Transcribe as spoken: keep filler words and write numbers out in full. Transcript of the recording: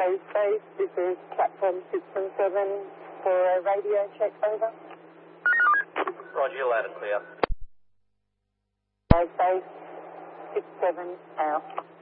Space, this is platform six and seven for a radio check, over. Roger, you're loud and clear. Space, six seven, out.